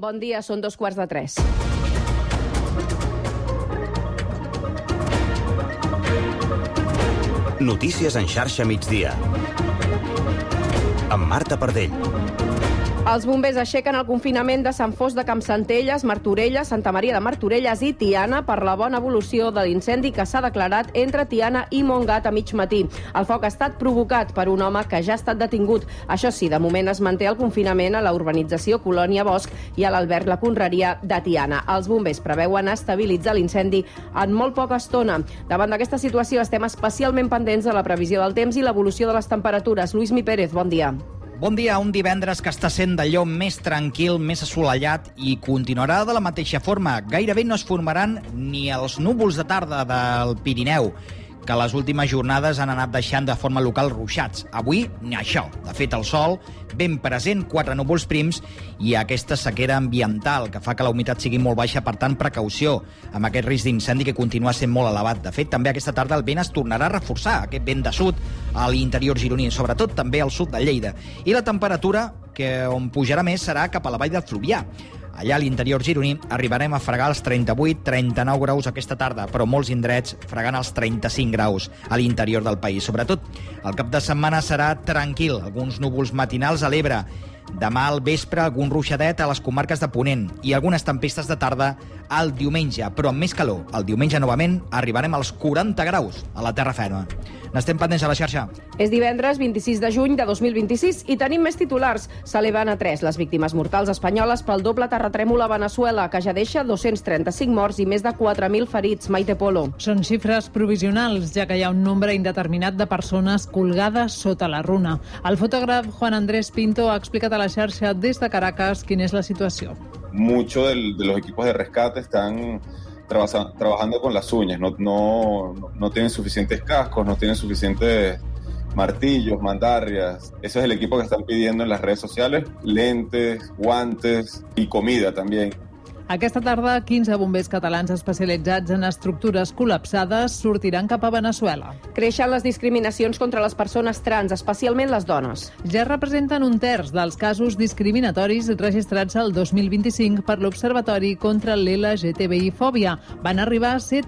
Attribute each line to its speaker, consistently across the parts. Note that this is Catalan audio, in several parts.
Speaker 1: Bon dia, són 2:15.
Speaker 2: Notícies en xarxa migdia. Amb Marta Pardell.
Speaker 1: Els bombers aixequen el confinament de Sant Fost de Campsentelles, Martorelles, Santa Maria de Martorelles i Tiana per la bona evolució de l'incendi que s'ha declarat entre Tiana i Montgat a mig matí. El foc ha estat provocat per un home que ja ha estat detingut. Això sí, de moment es manté el confinament a la urbanització Colònia Bosch i a l'Alberg La Conreria de Tiana. Els bombers preveuen estabilitzar l'incendi en molt poca estona. Davant d'aquesta situació estem especialment pendents de la previsió del temps i l'evolució de les temperatures. Luismi Pérez, bon dia.
Speaker 3: Bon dia, un divendres que està sent d'allò més tranquil, més assolellat i continuarà de la mateixa forma. Gairebé no es formaran ni els núvols de tarda del Pirineu, que les últimes jornades han anat deixant de forma local ruixats. Avui, ni això. De fet, el sol ben present, 4 núvols prims i aquesta sequera ambiental que fa que la humitat sigui molt baixa, per tant, precaució amb aquest risc d'incendi que continua sent molt elevat. De fet, també aquesta tarda el vent es tornarà a reforçar, aquest vent de sud a l'interior gironí, sobretot també al sud de Lleida. I la temperatura, que on pujarà més, serà cap a la vall del Fluvià. Allà a l'interior gironí arribarem a fregar els 38-39 graus aquesta tarda, però molts indrets fregant els 35 graus a l'interior del país. Sobretot, el cap de setmana serà tranquil, alguns núvols matinals a l'Ebre, demà al vespre algun ruixadet a les comarques de Ponent i algunes tempestes de tarda al diumenge, però amb més calor. El diumenge novament arribarem als 40 graus a la terra ferma. N'estem pendents a la xarxa.
Speaker 1: És divendres 26 de juny de 2026 i tenim més titulars. S'eleven a 3 les víctimes mortals espanyoles pel doble terratrèmol a Veneçuela, que ja deixa 235 morts i més de 4.000 ferits. Maite Polo.
Speaker 4: Són xifres provisionals, ja que hi ha un nombre indeterminat de persones colgades sota la runa. El fotògraf Juan Andrés Pinto ha explicat a la xarxa des de Caracas quina és la situació.
Speaker 5: Muchos de los equipos de rescate están trabajando con las uñas, no tienen suficientes cascos, no tienen suficientes martillos, mandarrias. Eso es el equipo que están pidiendo en las redes sociales, lentes, guantes y comida también.
Speaker 4: Aquesta tarda, 15 bombers catalans especialitzats en estructures col·lapsades sortiran cap a Veneçuela.
Speaker 1: Creixen les discriminacions contra les persones trans, especialment les dones.
Speaker 4: Ja representen un terç dels casos discriminatoris registrats el 2025 per l'Observatori contra l'LGTBI-fòbia. Van arribar a ser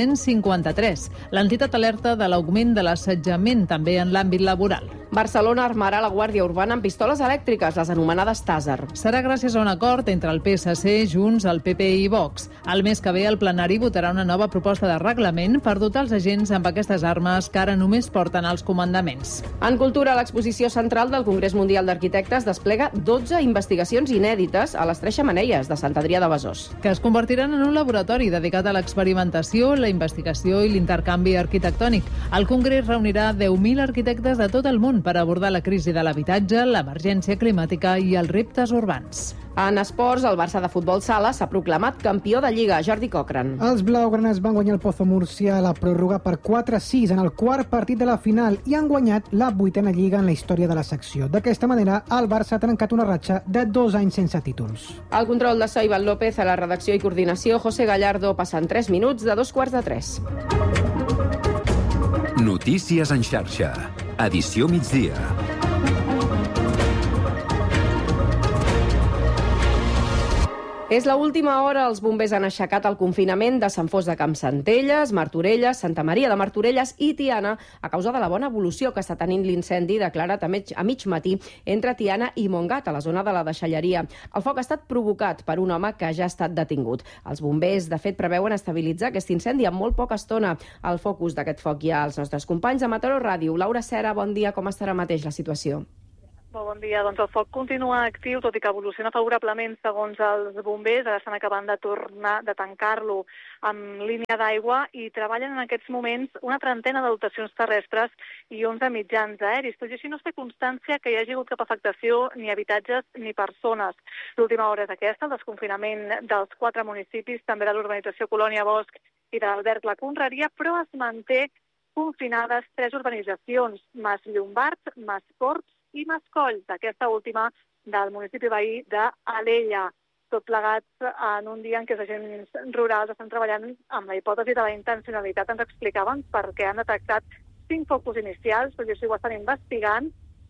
Speaker 4: 353. L'entitat alerta de l'augment de l'assetjament també en l'àmbit laboral.
Speaker 1: Barcelona armarà la Guàrdia Urbana amb pistoles elèctriques, les anomenades Taser.
Speaker 4: Serà gràcies a un acord entre el PSC, Junts, el PP i Vox. El mes que ve el plenari votarà una nova proposta de reglament per dotar els agents amb aquestes armes que ara només porten als comandaments.
Speaker 1: En cultura, l'exposició central del Congrés Mundial d'Arquitectes desplega 12 investigacions inèdites a les 3 xemeneies de Sant Adrià de Besòs.
Speaker 4: Que es convertiran en un laboratori dedicat a l'experimentació, la investigació i l'intercanvi arquitectònic. El Congrés reunirà 10.000 arquitectes de tot el món per abordar la crisi de l'habitatge, l'emergència climàtica i els reptes urbans.
Speaker 1: En esports, el Barça de futbol sala s'ha proclamat campió de Lliga. Jordi Cochran.
Speaker 6: Els blaugranes van guanyar el Pozo Múrcia a la pròrroga per 4-6 en el quart partit de la final i han guanyat la 8a Lliga en la història de la secció. D'aquesta manera, el Barça ha trencat una ratxa de 2 anys sense títols.
Speaker 1: El control de so, Ivan López, a la redacció i coordinació, José Gallardo, passant 3 minuts de 2:15.
Speaker 2: Notícies en xarxa. Edició migdia.
Speaker 1: És l'última hora. Els bombers han aixecat el confinament de Sant Fost de Campsentelles, Martorelles, Santa Maria de Martorelles i Tiana a causa de la bona evolució que està tenint l'incendi declarat a mig matí entre Tiana i Montgat, a la zona de la Deixalleria. El foc ha estat provocat per un home que ja ha estat detingut. Els bombers, de fet, preveuen estabilitzar aquest incendi en molt poca estona. Al focus d'aquest foc hi ha els nostres companys de Mataró Ràdio. Laura Cera, bon dia. Com estarà mateix la situació?
Speaker 7: Molt bon dia. Doncs el foc continua actiu, tot i que evoluciona favorablement segons els bombers. Ara estan acabant de tancar-lo amb línia d'aigua i treballen en aquests moments una trentena de dotacions terrestres i 11 mitjans aeris. Tot i així no es té constància que hi hagi hagut cap afectació ni habitatges ni persones. L'última hora és aquesta, el desconfinament dels 4 municipis, també de l'urbanització Colònia Bosch i de l'Alberg La Conreria, però es manté confinades 3 urbanitzacions, Mas Llombard, Mas Corts i Mascoll, d'aquesta última del municipi veí d'Alella. Tot plegat en un dia en què els agents rurals estan treballant amb la hipòtesi de la intencionalitat. Ens explicaven perquè han detectat 5 focus inicials, però això ho estan investigant,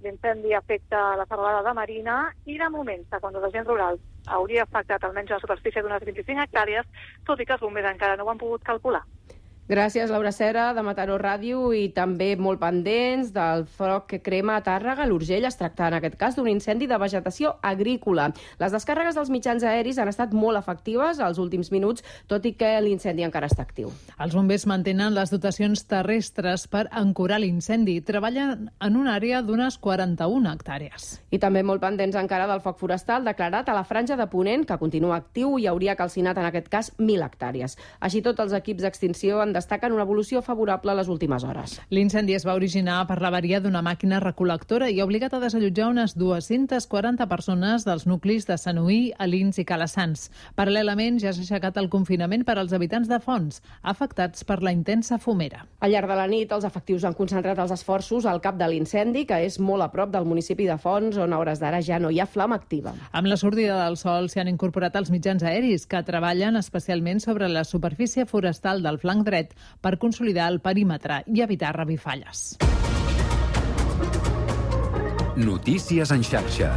Speaker 7: L'incendi afecta la serralada de Marina i, de moment, segons els agents rurals, hauria afectat almenys una superfície d'unes 25 hectàrees, tot i que els bombers encara no ho han pogut calcular.
Speaker 1: Gràcies, Laura Cera, de Mataró Ràdio, i també molt pendents del foc que crema a Tàrrega. L'Urgell es tracta, en aquest cas, d'un incendi de vegetació agrícola. Les descàrregues dels mitjans aeris han estat molt efectives als últims minuts, tot i que l'incendi encara està actiu.
Speaker 4: Els bombers mantenen les dotacions terrestres per ancorar l'incendi. Treballen en una àrea d'unes 41 hectàrees.
Speaker 1: I també molt pendents encara del foc forestal declarat a la Franja de Ponent, que continua actiu i hauria calcinat, en aquest cas, 1.000 hectàrees. Així, tots els equips d'extinció han destaquen una evolució favorable a les últimes hores.
Speaker 4: L'incendi es va originar per l'avaria d'una màquina recol·lectora i ha obligat a desallotjar unes 240 persones dels nuclis de Sanuí, Alins i Calassans. Paral·lelament, ja s'ha aixecat el confinament per als habitants de Fonts, afectats per la intensa fumera.
Speaker 1: Al llarg de la nit, els efectius han concentrat els esforços al cap de l'incendi, que és molt a prop del municipi de Fonts, on a hores d'ara ja no hi ha flama activa.
Speaker 4: Amb la sortida del sol s'hi han incorporat els mitjans aeris, que treballen especialment sobre la superfície forestal del flanc dret per consolidar el perímetre i evitar revifalles.
Speaker 2: Notícies en xarxa.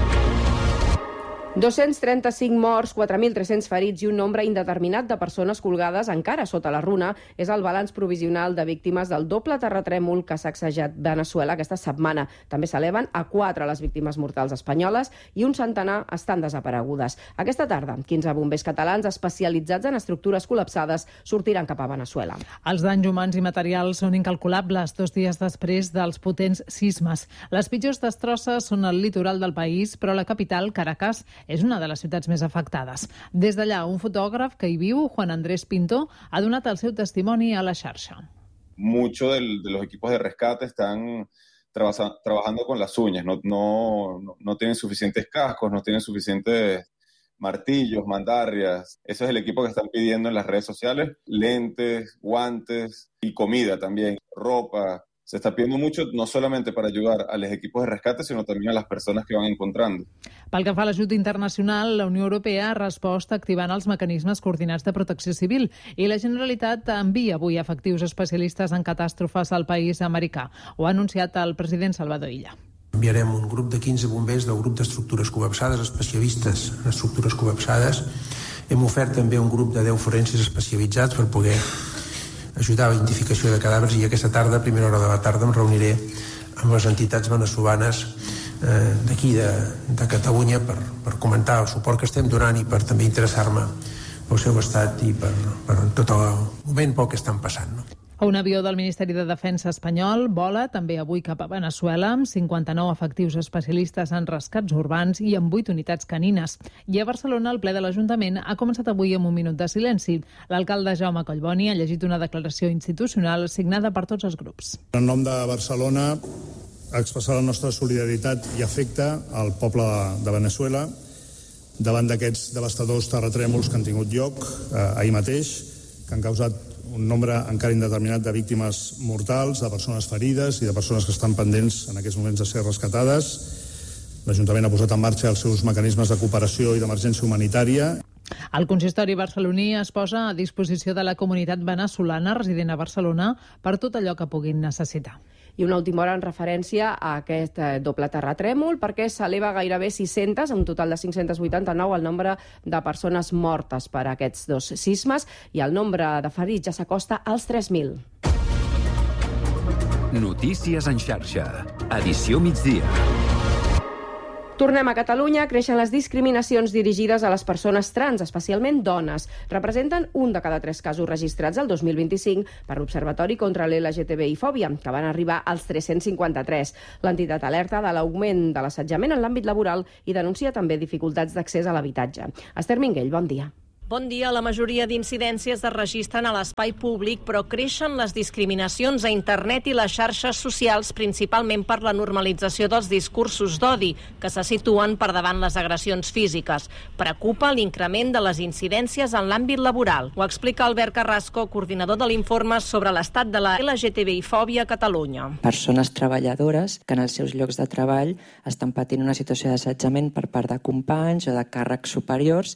Speaker 1: 235 morts, 4.300 ferits i un nombre indeterminat de persones colgades encara sota la runa és el balanç provisional de víctimes del doble terratrèmol que ha sacsejat Veneçuela aquesta setmana. També s'eleven a 4 les víctimes mortals espanyoles i un centenar estan desaparegudes. Aquesta tarda, 15 bombers catalans especialitzats en estructures col·lapsades sortiran cap a Veneçuela.
Speaker 4: Els danys humans i materials són incalculables 2 dies després dels potents sismes. Les pitjors destrosses són al litoral del país, però la capital, Caracas, és una de les ciutats més afectades. Des d'allà, un fotògraf que hi viu, Juan Andrés Pinto, ha donat el seu testimoni a la xarxa.
Speaker 5: Muchos de los equipos de rescate están trabajando con las uñas, no tienen suficientes cascos, no tienen suficientes martillos, mandarrias. Eso es el equipo que están pidiendo en las redes sociales, lentes, guantes y comida también, ropa. Se está pidiendo mucho, no solamente para ayudar a los equipos de rescate, sino también a las personas que van encontrando.
Speaker 4: Pel que fa a l'ajut internacional, la Unió Europea ha respost activant els mecanismes coordinats de protecció civil i la Generalitat envia avui efectius especialistes en catàstrofes al país americà. Ho ha anunciat el president Salvador Illa.
Speaker 8: Enviarem un grup de 15 bombers del grup d'estructures col·lapsades, especialistes en estructures col·lapsades. Hem ofert també un grup de 10 forenses especialitzats per poder ajudar a la identificació de cadàvers i aquesta tarda, a primera hora de la tarda, em reuniré amb les entitats veneçolanes d'aquí de Catalunya per comentar el suport que estem donant i per també interessar-me pel seu estat i per tot el moment pel que estan passant.
Speaker 4: Un avió del Ministeri de Defensa espanyol vola també avui cap a Veneçuela amb 59 efectius especialistes en rescats urbans i amb 8 unitats canines. I a Barcelona, el ple de l'Ajuntament ha començat avui amb un minut de silenci. L'alcalde Jaume Collboni ha llegit una declaració institucional signada per tots els grups.
Speaker 9: En nom de Barcelona, expressar la nostra solidaritat i afecte al poble de Veneçuela davant d'aquests devastadors terratrèmols que han tingut lloc ahir mateix, que han causat un nombre encara indeterminat de víctimes mortals, de persones ferides i de persones que estan pendents en aquests moments de ser rescatades. L'Ajuntament ha posat en marxa els seus mecanismes de cooperació i d'emergència humanitària.
Speaker 4: El consistori barceloní es posa a disposició de la comunitat veneçolana resident a Barcelona per tot allò que puguin necessitar.
Speaker 1: I una última hora en referència a aquest doble terratrèmol, perquè s'eleva gairebé 600, un total de 589, el nombre de persones mortes per aquests 2 sismes, i el nombre de ferits ja s'acosta als 3.000.
Speaker 2: Notícies en xarxa. Edició migdia.
Speaker 1: Tornem a Catalunya. Creixen les discriminacions dirigides a les persones trans, especialment dones. Representen 1 de cada 3 casos registrats el 2025 per l'Observatori contra l'LGTBI-fòbia, que van arribar als 353. L'entitat alerta de l'augment de l'assetjament en l'àmbit laboral i denuncia també dificultats d'accés a l'habitatge. Esther Minguell, bon dia.
Speaker 10: Bon dia. La majoria d'incidències es registren a l'espai públic, però creixen les discriminacions a internet i les xarxes socials, principalment per la normalització dels discursos d'odi, que se situen per davant les agressions físiques. Preocupa l'increment de les incidències en l'àmbit laboral. Ho explica Albert Carrasco, coordinador de l'informe sobre l'estat de la LGTBI-fòbia a Catalunya.
Speaker 11: Persones treballadores que en els seus llocs de treball estan patint una situació d'assetjament per part de companys o de càrrecs superiors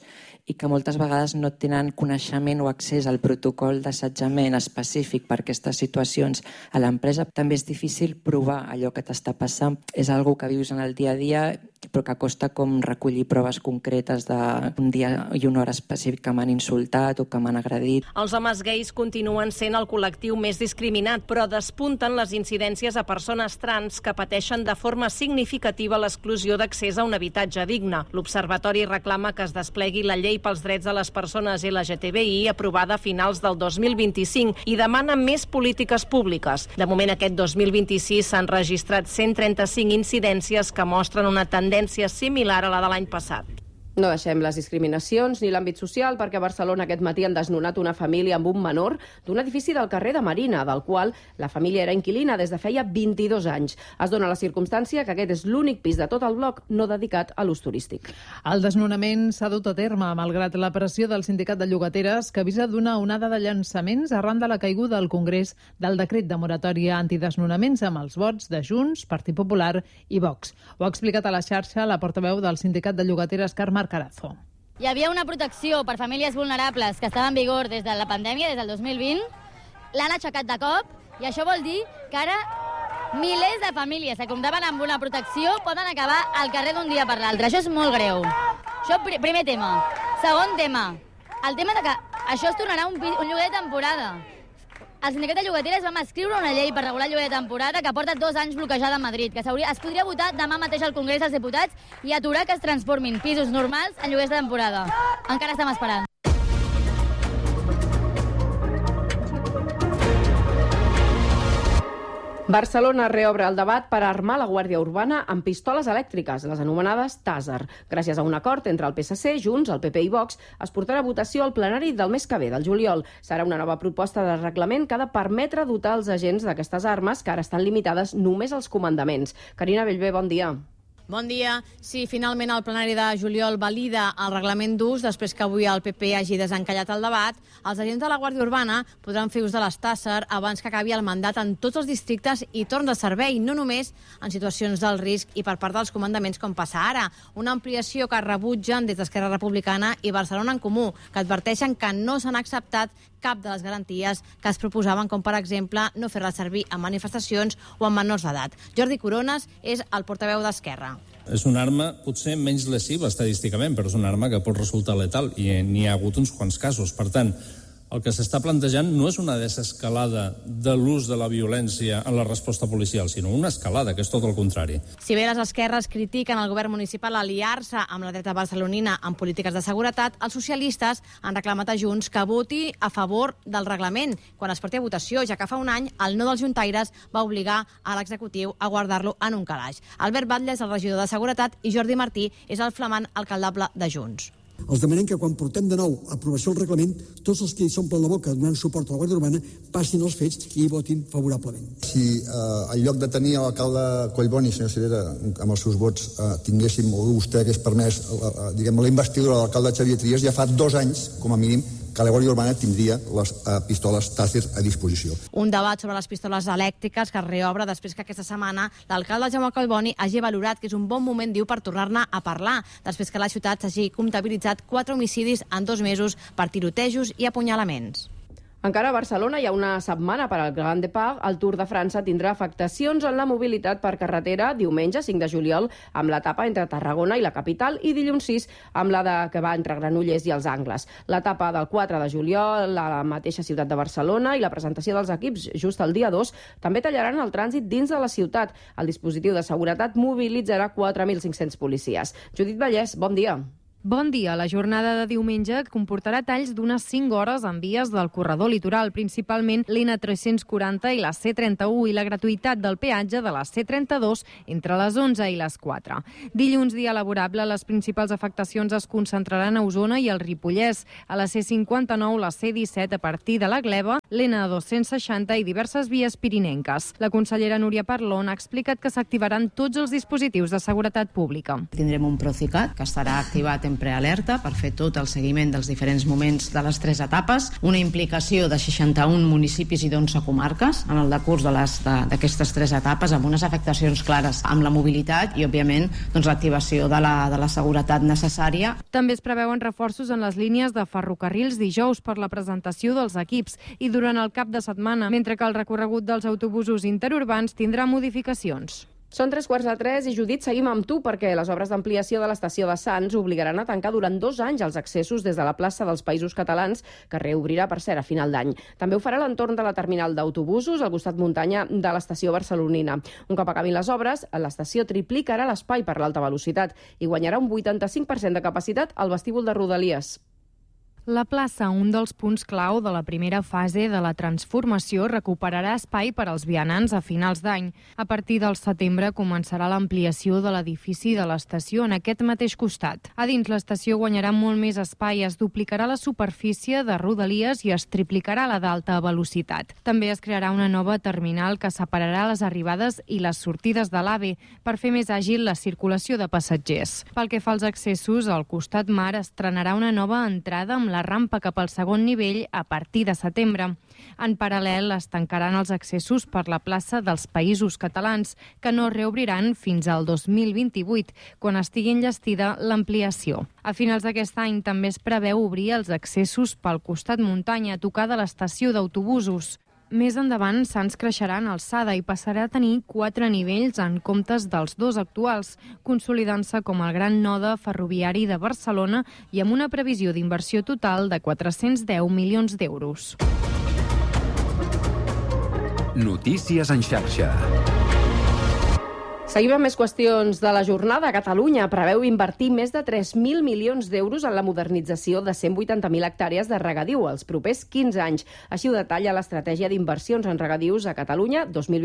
Speaker 11: i que moltes vegades no tenen coneixement o accés al protocol d'assetjament específic per aquestes situacions a l'empresa. També és difícil provar allò que t'està passant. És algo que vius en el dia a dia, però que costa com recollir proves concretes d'un dia i una hora específic que m'han insultat o que m'han agredit.
Speaker 10: Els homes gais continuen sent el col·lectiu més discriminat, però despunten les incidències a persones trans que pateixen de forma significativa l'exclusió d'accés a un habitatge digne. L'Observatori reclama que es desplegui la llei pels drets de les persones LGTBI aprovada a finals del 2025 i demana més polítiques públiques. De moment, aquest 2026 s'han registrat 135 incidències que mostren una tendència similar a la de l'any passat.
Speaker 1: No deixem les discriminacions ni l'àmbit social, perquè a Barcelona aquest matí han desnonat una família amb un menor d'un edifici del carrer de Marina, del qual la família era inquilina des de feia 22 anys. Es dona la circumstància que aquest és l'únic pis de tot el bloc no dedicat a l'ús turístic.
Speaker 4: El desnonament s'ha dut a terme, malgrat la pressió del sindicat de llogateres, que avisa d'una onada de llançaments arran de la caiguda al Congrés del decret de moratòria antidesnonaments amb els vots de Junts, Partit Popular i Vox. Ho ha explicat a la xarxa la portaveu del sindicat de llogateres, Carme Carazo.
Speaker 12: Hi havia una protecció per famílies vulnerables que estava en vigor des de la pandèmia, des del 2020, l'han aixecat de cop i això vol dir que ara milers de famílies que comptaven amb una protecció poden acabar al carrer d'un dia per l'altre. Això és molt greu. Això, primer tema. Segon tema. El tema de que això es tornarà un lloguer de temporada. El sindicat de llogateres vam escriure una llei per regular el lloguer de temporada que porta 2 anys bloquejada a Madrid, que es podria votar demà mateix al Congrés dels Diputats i aturar que es transformin pisos normals en lloguers de temporada. Encara estem esperant.
Speaker 1: Barcelona reobre el debat per armar la Guàrdia Urbana amb pistoles elèctriques, les anomenades Taser. Gràcies a un acord entre el PSC, Junts, el PP i Vox, es portarà a votació al plenari del mes que ve, del juliol. Serà una nova proposta de reglament que ha de permetre dotar els agents d'aquestes armes, que ara estan limitades només als comandaments. Carina Bellver, bon dia.
Speaker 13: Bon dia. Sí, finalment el plenari de juliol valida el reglament d'ús després que avui el PP hagi desencallat el debat. Els agents de la Guàrdia Urbana podran fer ús de les Taser abans que acabi el mandat en tots els districtes i torn de servei, no només en situacions del risc i per part dels comandaments com passa ara. Una ampliació que rebutgen des d'Esquerra Republicana i Barcelona en Comú, que adverteixen que no s'han acceptat cap de les garanties que es proposaven, com per exemple no fer-la servir en manifestacions o en menors d'edat. Jordi Corones és el portaveu d'Esquerra.
Speaker 14: És una arma potser menys lesiva estadísticament, però és una arma que pot resultar letal i n'hi ha hagut uns quants casos. Per tant, el que s'està plantejant no és una desescalada de l'ús de la violència en la resposta policial, sinó una escalada, que és tot el contrari.
Speaker 13: Si bé les esquerres critiquen el govern municipal aliar-se amb la dreta barcelonina en polítiques de seguretat, els socialistes han reclamat a Junts que voti a favor del reglament quan es porti a votació, ja que fa un any el no dels juntaires va obligar a l'executiu a guardar-lo en un calaix. Albert Batlle és el regidor de Seguretat i Jordi Martí és el flamant alcaldable de Junts.
Speaker 15: Els demanem que quan portem de nou a aprovació el reglament, tots els que hi s'omplen la boca donant suport a la Guàrdia Urbana passin els fets i hi votin favorablement.
Speaker 16: Si en lloc de tenir l'alcalde Collboni, senyor Cirera, amb els seus vots tinguéssim, o vostè hagués permès la investidura de l'alcalde Xavier Trias, ja fa 2 anys, com a mínim, que la Guàrdia Urbana tindria les pistoles Taser a disposició.
Speaker 13: Un debat sobre les pistoles elèctriques que es reobre després que aquesta setmana l'alcalde Jaume Collboni hagi valorat que és un bon moment, diu, per tornar-ne a parlar, després que la ciutat s'hagi comptabilitzat 4 homicidis en 2 mesos per tirotejos i apunyalaments.
Speaker 1: Encara a Barcelona hi ha una setmana per al Grand Depart. El Tour de França tindrà afectacions en la mobilitat per carretera diumenge 5 de juliol amb l'etapa entre Tarragona i la capital i dilluns 6 amb la que va entre Granollers i els Angles. L'etapa del 4 de juliol a la mateixa ciutat de Barcelona i la presentació dels equips just el dia 2 també tallaran el trànsit dins de la ciutat. El dispositiu de seguretat mobilitzarà 4.500 policies. Judit Vallès, bon dia.
Speaker 17: Bon dia. La jornada de diumenge comportarà talls d'unes 5 hores en vies del corredor litoral, principalment l'N340 i la C31 i la gratuïtat del peatge de la C32 entre les 11 i les 4. Dilluns, dia laborable, les principals afectacions es concentraran a Osona i al Ripollès, a la C59, la C17 a partir de la Gleva, l'N260 i diverses vies pirinenques. La consellera Núria Parlon ha explicat que s'activaran tots els dispositius de seguretat pública.
Speaker 18: Tindrem un Procicat que estarà activat en en prealerta per fer tot el seguiment dels diferents moments de les 3 etapes, una implicació de 61 municipis i d'11 comarques en el decurs d'aquestes 3 etapes, amb unes afectacions clares amb la mobilitat i, òbviament, l'activació de la seguretat necessària.
Speaker 17: També es preveuen reforços en les línies de ferrocarrils dijous per la presentació dels equips i durant el cap de setmana, mentre que el recorregut dels autobusos interurbans tindrà modificacions.
Speaker 1: Són 3:45 i, Judit, seguim amb tu perquè les obres d'ampliació de l'estació de Sants obligaran a tancar durant 2 anys els accessos des de la plaça dels Països Catalans, que reobrirà, per cert, a final d'any. També ho farà l'entorn de la terminal d'autobusos al costat muntanya de l'estació barcelonina. Un cop acabin les obres, l'estació triplicarà l'espai per l'alta velocitat i guanyarà un 85% de capacitat al vestíbul de Rodalies.
Speaker 17: La plaça, un dels punts clau de la primera fase de la transformació, recuperarà espai per als vianants a finals d'any. A partir del setembre començarà l'ampliació de l'edifici de l'estació en aquest mateix costat. A dins, l'estació guanyarà molt més espai, es duplicarà la superfície de Rodalies i es triplicarà la d'alta velocitat. També es crearà una nova terminal que separarà les arribades i les sortides de l'AVE per fer més àgil la circulació de passatgers. Pel que fa als accessos, al costat mar estrenarà una nova entrada amb la rampa cap al segon nivell a partir de setembre. En paral·lel, es tancaran els accessos per la plaça dels Països Catalans, que no reobriran fins al 2028, quan estigui enllestida l'ampliació. A finals d'aquest any també es preveu obrir els accessos pel costat muntanya a tocar de l'estació d'autobusos. Més endavant, Sants creixerà en alçada i passarà a tenir 4 nivells en comptes dels 2 actuals, consolidant-se com el gran node ferroviari de Barcelona i amb una previsió d'inversió total de 410 milions d'euros.
Speaker 2: Notícies en xarxa.
Speaker 1: Seguim amb més qüestions de la jornada. Catalunya preveu invertir més de 3.000 milions d'euros en la modernització de 180.000 hectàrees de regadiu els propers 15 anys. Així ho detalla l'estratègia d'inversions en regadius a Catalunya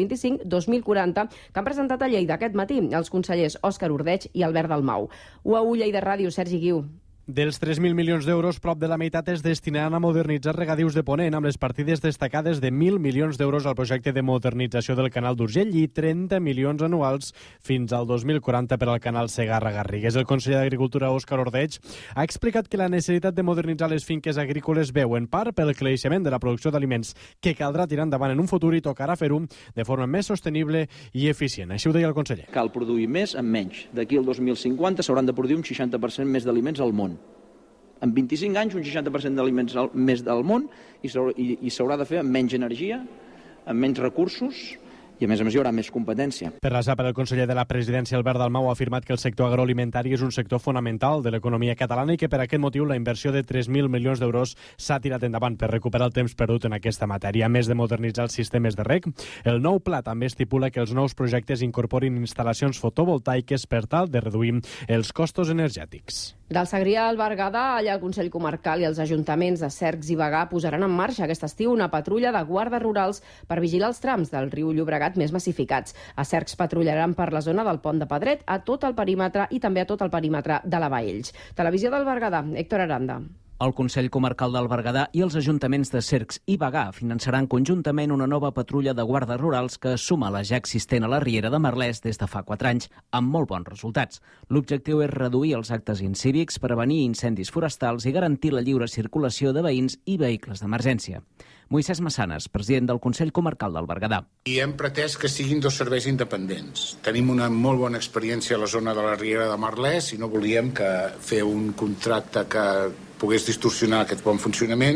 Speaker 1: 2025-2040 que han presentat a Lleida aquest matí els consellers Òscar Ordeig i Albert Dalmau. UAU Lleida Ràdio, Sergi Guiu.
Speaker 19: Dels 3.000 milions d'euros, prop de la meitat es destinaran a modernitzar regadius de Ponent, amb les partides destacades de 1.000 milions d'euros al projecte de modernització del canal d'Urgell i 30 milions anuals fins al 2040 per al canal Segarra-Garrigues. El conseller d'Agricultura, Òscar Ordeig, ha explicat que la necessitat de modernitzar les finques agrícoles veu en part pel creixement de la producció d'aliments que caldrà tirar endavant en un futur i tocarà fer-ho de forma més sostenible i eficient. Així ho deia el conseller.
Speaker 20: Cal produir més amb menys. D'aquí al 2050 s'hauran de produir un 60% més d'aliments al món. En 25 anys, un 60% d'aliments més del món i s'haurà de fer amb menys energia, amb menys recursos i, a més, hi haurà més competència.
Speaker 19: Per la SAP, el conseller de la Presidència, Albert Dalmau, ha afirmat que el sector agroalimentari és un sector fonamental de l'economia catalana i que per aquest motiu la inversió de 3.000 milions d'euros s'ha tirat endavant per recuperar el temps perdut en aquesta matèria. A més de modernitzar els sistemes de reg, el nou pla també estipula que els nous projectes incorporin instal·lacions fotovoltaiques per tal de reduir els costos energètics.
Speaker 1: Del Segrià al Berguedà, allà el Consell Comarcal i els ajuntaments de Cercs i Bagà posaran en marxa aquest estiu una patrulla de guardes rurals per vigilar els trams del riu Llobregat més massificats. A Cercs patrullaran per la zona del Pont de Pedret, a tot el perímetre i també a tot el perímetre de la Baells. Televisió del Berguedà, Héctor Aranda.
Speaker 21: El Consell Comarcal del Berguedà i els ajuntaments de Cercs i Bagà finançaran conjuntament una nova patrulla de guardes rurals que suma la ja existent a la Riera de Merlès des de fa 4 anys, amb molt bons resultats. L'objectiu és reduir els actes incívics, prevenir incendis forestals i garantir la lliure circulació de veïns i vehicles d'emergència. Moisès Massanes, president del Consell Comarcal del Berguedà.
Speaker 22: I hem pretès que siguin 2 serveis independents. Tenim una molt bona experiència a la zona de la Riera de Merlès i no volíem fer un contracte que pogués distorsionar aquest bon funcionament,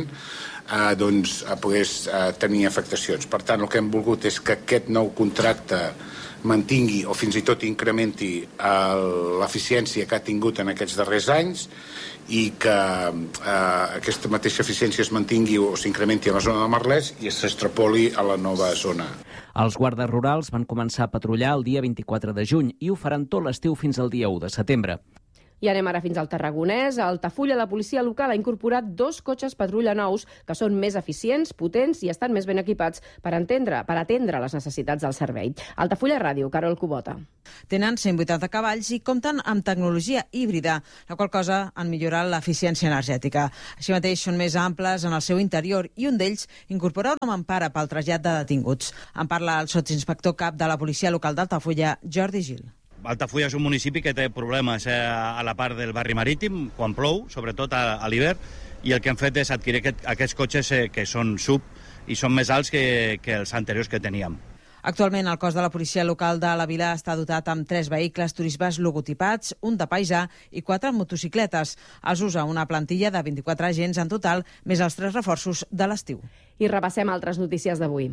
Speaker 22: pogués tenir afectacions. Per tant, el que hem volgut és que aquest nou contracte mantingui o fins i tot incrementi l'eficiència que ha tingut en aquests darrers anys i que aquesta mateixa eficiència es mantingui o s'incrementi a la zona de Merlès i s'extrapoli a la nova zona.
Speaker 21: Els guardes rurals van començar a patrullar el dia 24 de juny i ho faran tot l'estiu fins al dia 1 de setembre.
Speaker 1: I anem ara fins al Tarragonès. A Altafulla, la policia local ha incorporat 2 cotxes patrulla nous que són més eficients, potents i estan més ben equipats per atendre les necessitats del servei. Altafulla Ràdio, Carol Cubota.
Speaker 23: Tenen 180 cavalls i compten amb tecnologia híbrida, la qual cosa han millorat l'eficiència energètica. Així mateix són més amples en el seu interior i un d'ells incorpora una mampara pel trasllat de detinguts. En parla el sotsinspector cap de la policia local d'Altafulla, Jordi Gil.
Speaker 3: Altafulla és un municipi que té problemes a la part del barri marítim, quan plou, sobretot a l'hivern, i el que hem fet és adquirir aquests cotxes que són sub i són més alts que els anteriors que teníem.
Speaker 23: Actualment, el cos de la policia local de la vila està dotat amb 3 vehicles turismes logotipats, un de paisà i 4 motocicletes. Els usa una plantilla de 24 agents en total, més els 3 reforços de l'estiu.
Speaker 1: I repassem altres notícies d'avui.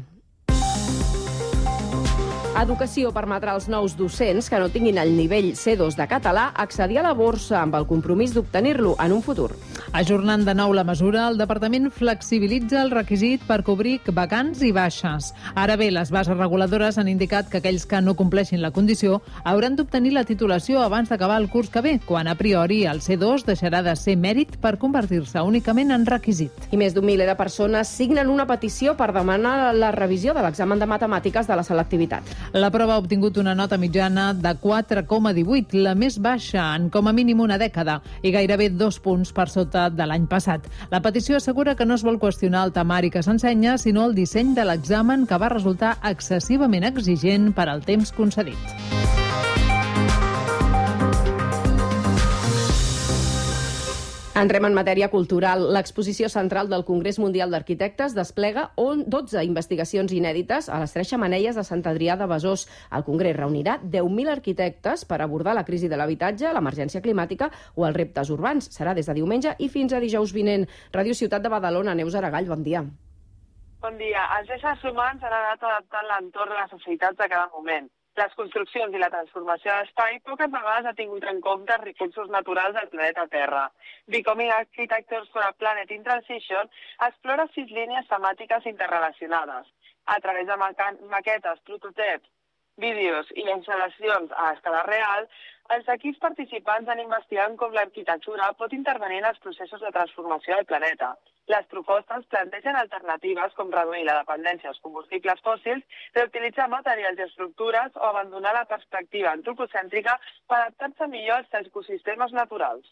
Speaker 1: Educació permetrà als nous docents que no tinguin el nivell C2 de català accedir a la borsa amb el compromís d'obtenir-lo en un futur.
Speaker 4: Ajornant de nou la mesura, el Departament flexibilitza el requisit per cobrir vacants i baixes. Ara bé, les bases reguladores han indicat que aquells que no compleixin la condició hauran d'obtenir la titulació abans d'acabar el curs que ve, quan a priori el C2 deixarà de ser mèrit per convertir-se únicament en requisit.
Speaker 1: I més d'un miler de persones signen una petició per demanar la revisió de l'examen de matemàtiques de la selectivitat.
Speaker 4: La prova ha obtingut una nota mitjana de 4,18, la més baixa en com a mínim una dècada, i gairebé 2 punts per sota de l'any passat. La petició assegura que no es vol qüestionar el temari que s'ensenya, sinó el disseny de l'examen, que va resultar excessivament exigent per al temps concedit.
Speaker 1: Entrem en matèria cultural. L'exposició central del Congrés Mundial d'Arquitectes desplega 12 investigacions inèdites a les 3 xemeneies de Sant Adrià de Besòs. El Congrés reunirà 10.000 arquitectes per abordar la crisi de l'habitatge, l'emergència climàtica o els reptes urbans. Serà des de diumenge i fins a dijous vinent. Ràdio Ciutat de Badalona, Neus Aragall, bon dia.
Speaker 6: Bon dia. Els éssers humans han anat adaptant l'entorn a les necessitats de cada moment. Les construccions i la transformació d'espai poques vegades ha tingut en compte els recursos naturals del planeta Terra. Becoming Architectures for a Planet in Transition explora 6 línies temàtiques interrelacionades. A través de maquetes, prototips, vídeos i instal·lacions a escala real, els equips participants han investigat com l'arquitectura pot intervenir en els processos de transformació del planeta. Les propostes plantegen alternatives com reduir la dependència als combustibles fòssils, reutilitzar materials i estructures o abandonar la perspectiva antropocèntrica per adaptar-se millor als ecosistemes naturals.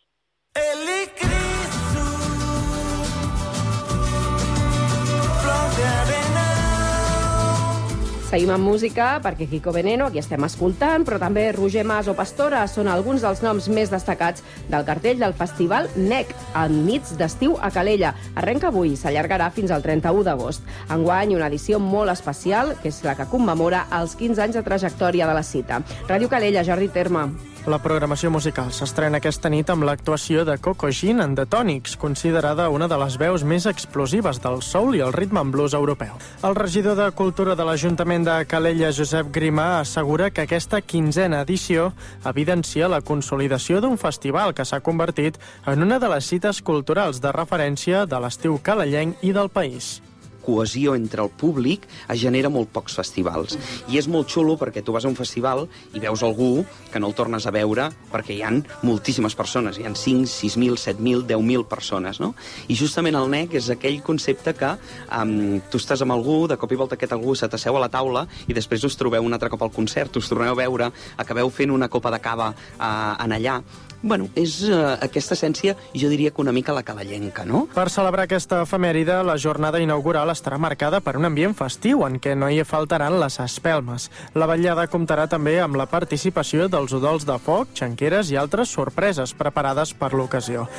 Speaker 1: Seguim amb música, perquè Kiko Veneno, aquí estem escoltant, però també Roger Mas o Pastora són alguns dels noms més destacats del cartell del Festival NEC, enmig d'estiu a Calella. Arrenca avui i s'allargarà fins al 31 d'agost. Enguany, una edició molt especial, que és la que commemora els 15 anys de trajectòria de la cita. Ràdio Calella, Jordi Terme.
Speaker 7: La programació musical s'estrena aquesta nit amb l'actuació de Coco Jean en The Tonics, considerada una de les veus més explosives del soul i el rhythm and blues europeu. El regidor de Cultura de l'Ajuntament de Calella, Josep Grimà, assegura que aquesta 15a edició evidencia la consolidació d'un festival que s'ha convertit en una de les cites culturals de referència de l'estiu calellenc i del país.
Speaker 24: Cohesió entre el públic es genera molt pocs festivals. I és molt xulo perquè tu vas a un festival i veus algú que no el tornes a veure perquè hi ha moltíssimes persones, hi ha 5, 6.000, 7.000, 10.000 persones, no? I justament el NEC és aquell concepte que tu estàs amb algú, de cop i volta aquest algú se t'asseu a la taula i després us trobeu un altre cop al concert, us torneu a veure, acabeu fent una copa de cava en allà. Bueno, és aquesta essència, jo diria que una mica la calellenca, no?
Speaker 7: Per celebrar aquesta efemèride, la jornada inaugural estarà marcada per un ambient festiu en què no hi faltaran les espelmes. La vetllada comptarà també amb la participació dels udols de foc, xanqueres i altres sorpreses preparades per l'ocasió.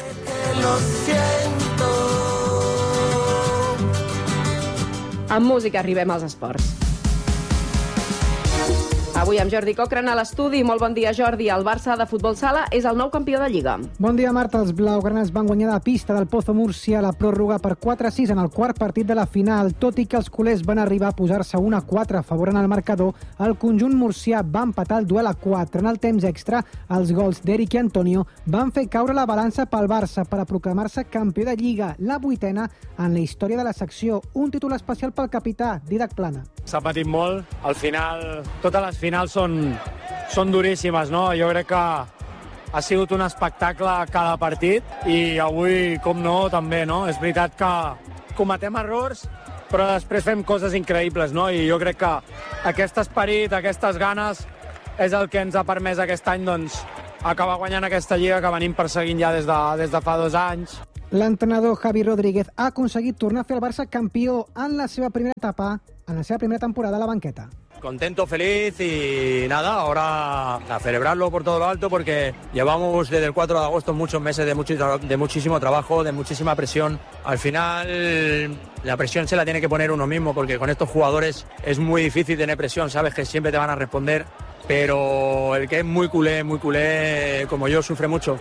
Speaker 1: Amb música arribem als esports. Avui amb Jordi Cochran a l'estudi. Molt bon dia, Jordi. El Barça de futbol sala és el nou campió de Lliga.
Speaker 25: Bon dia, Marta. Els blaugranes van guanyar de pista del Pozo Múrcia la pròrroga per 4-6 en el quart partit de la final. Tot i que els culers van arribar a posar-se 1-4 favorant el marcador, el conjunt murcià va empatar el duel a 4. En el temps extra, els gols d'Eric i Antonio van fer caure la balança pel Barça per a proclamar-se campió de Lliga, la 8a en la història de la secció. Un títol especial pel capità, Didac Plana.
Speaker 26: S'ha patit molt. Al final, totes les finals són duríssimes, no? Jo crec que ha sigut un espectacle cada partit i avui, com no, també, no? És veritat que cometem errors, però després fem coses increïbles, no? I jo crec que aquest esperit, aquestes ganes, és el que ens ha permès aquest any, doncs, acabar guanyant aquesta Lliga que venim perseguint ja des de fa 2 anys.
Speaker 25: L'entrenador Javi Rodríguez ha aconseguit tornar a fer el Barça campió en la seva primera etapa, en la seva primera temporada a la banqueta.
Speaker 26: Contento, feliz y nada, ahora a celebrarlo por todo lo alto porque llevamos desde el 4 de agosto muchos meses de muchísimo trabajo, de muchísima presión. Al final la presión se la tiene que poner uno mismo porque con estos jugadores es muy difícil tener presión, sabes que siempre te van a responder, pero el que es muy culé como yo sufre mucho.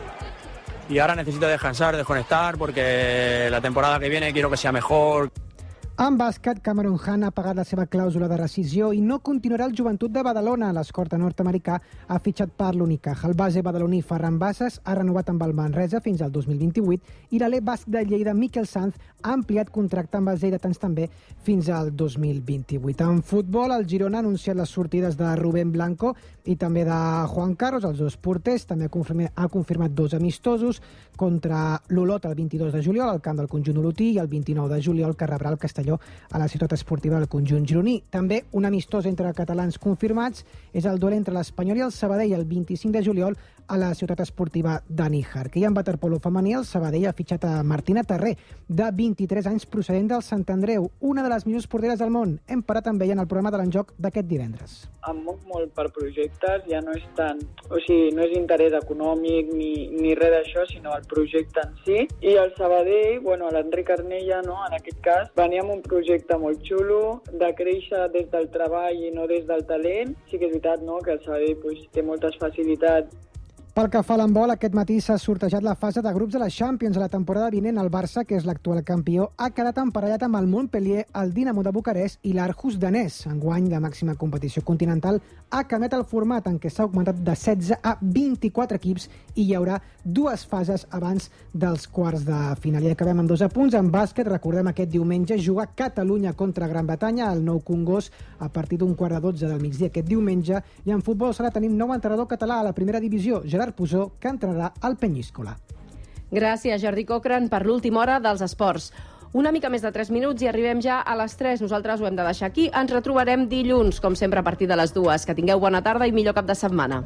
Speaker 26: Y ahora necesito descansar, desconectar porque la temporada que viene quiero que sea mejor.
Speaker 25: En bàsquet, Cameron Hunt ha pagat la seva clàusula de rescisió i no continuarà al Joventut de Badalona. L'escorta nord-americà ha fitxat per l'Unicaja. El base badaloní Ferran Bassas ha renovat amb el Manresa fins al 2028 i l'alè basc de Lleida Miquel Sanz ha ampliat contracte amb els lleidatans també fins al 2028. En futbol, el Girona ha anunciat les sortides de Rubén Blanco i també de Juan Carlos, els dos porters. També ha confirmat 2 amistosos contra l'Olot el 22 de juliol al camp del conjunt olotí i el 29 de juliol que rebrà el Castelló a la ciutat esportiva del conjunt gironí. També un amistós entre catalans confirmats és el duel entre l'Espanyol i el Sabadell el 25 de juliol a la ciutat esportiva de Níjar. Que hi ha en waterpolo femení, el Sabadell ha fitxat a Martina Terré, de 23 anys, procedent del Sant Andreu, una de les millors porteres del món. Hem parat amb ella en el programa de l'Enjoc d'aquest divendres.
Speaker 5: Em moc molt per projectes, ja no és tant... O sigui, no és interès econòmic ni res d'això, sinó el projecte en si. I el Sabadell, bueno, l'Enric Arnella, no?, en aquest cas, venia amb un projecte molt xulo, de créixer des del treball i no des del talent. Sí que és veritat, no?, que el Sabadell pues, té moltes facilitats.
Speaker 25: Pel que fa a l'handbol, aquest matí s'ha sortejat la fase de grups de la Champions. A la temporada vinent, el Barça, que és l'actual campió, ha quedat emparellat amb el Montpellier, el Dinamo de Bucarest i l'Aarhus danès. Enguany, la màxima competició continental ha canviat el format en què s'ha augmentat de 16 a 24 equips i hi haurà 2 fases abans dels quarts de final. I acabem amb 2 apunts. En bàsquet, recordem aquest diumenge, jugar Catalunya contra Gran Bretanya al Nou Congost a partir d'un 11:45 del migdia aquest diumenge. I en futbol sala tenim nou entrenador català a la primera divisió, Gerard Pusó, que entrarà al Penyíscola.
Speaker 1: Gràcies, Jordi Cochran, per l'última hora dels esports. Una mica més de 3 minuts i arribem ja a les 3. Nosaltres ho hem de deixar aquí. Ens retrobarem dilluns, com sempre, a partir de les 2. Que tingueu bona tarda i millor cap de setmana.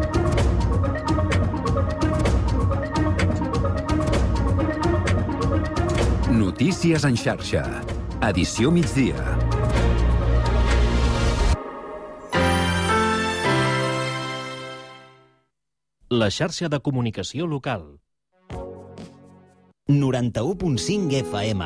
Speaker 2: Notícies en xarxa. Edició migdia.
Speaker 8: La xarxa de comunicació local.
Speaker 9: 91.5 FM.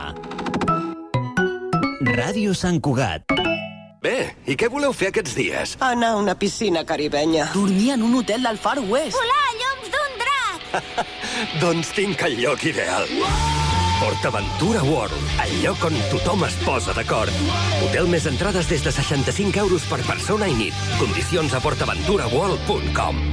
Speaker 9: Ràdio Sant Cugat.
Speaker 10: Bé, i què voleu fer aquests dies?
Speaker 11: Anar a una piscina caribenya.
Speaker 12: Dormir en un hotel del Far West.
Speaker 11: Volar a llums d'un drac.
Speaker 10: Doncs tinc el lloc ideal. PortAventura World, el lloc on tothom es posa d'acord. Hotel més entrades des de 65 euros per persona i nit. Condicions a portaventuraworld.com.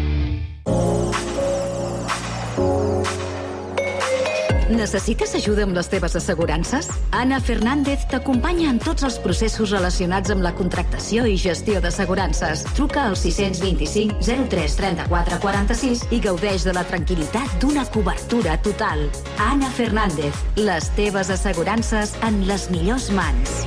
Speaker 27: Necessites ajuda amb les teves assegurances? Anna Fernández t'acompanya en tots els processos relacionats amb la contractació i gestió d'assegurances. Truca al 625 03 34 46 i gaudeix de la tranquil·litat d'una cobertura total. Anna Fernández, les teves assegurances en les millors mans.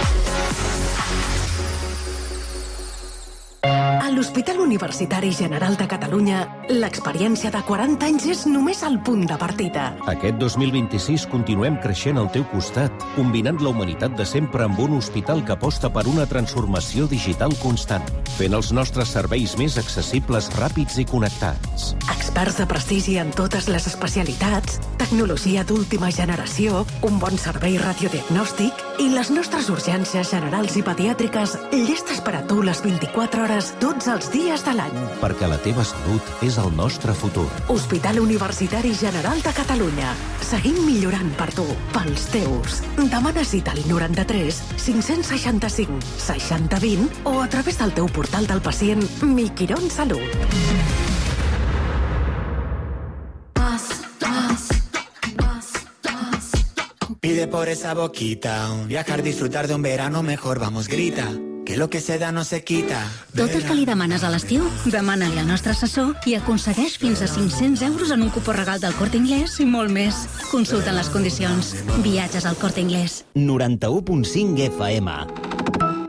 Speaker 28: A l'Hospital Universitari General de Catalunya, l'experiència de 40 anys és només el punt de partida.
Speaker 8: Aquest 2026 continuem creixent al teu costat, combinant la humanitat de sempre amb un hospital que aposta per una transformació digital constant, fent els nostres serveis més accessibles, ràpids i connectats.
Speaker 28: Experts de prestigi en totes les especialitats, tecnologia d'última generació, un bon servei radiodiagnòstic i les nostres urgències generals i pediàtriques llestes per a tu les 24 hores tots els dies de l'any.
Speaker 8: Perquè la teva salut és el nostre futur.
Speaker 28: Hospital Universitari General de Catalunya. Seguim millorant per tu, pels teus. Demana cita al 93 565 60 20 o a través del teu portal del pacient Mi Quirón Salut.
Speaker 29: Pide por esa boquita, viajar, disfrutar de un verano mejor, vamos, grita. Que lo que se da no se quita.
Speaker 30: Tot el que li demanes a l'estiu, demana-li al nostre assessor i aconsegueix fins a 500 euros en un cupó regal del Corte Inglés i molt més. Consulta les condicions. Viatges al Corte Inglés.
Speaker 9: 91.5 FM.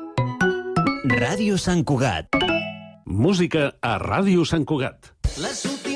Speaker 9: Ràdio Sant Cugat.
Speaker 8: Música a Ràdio Sant Cugat.
Speaker 31: Les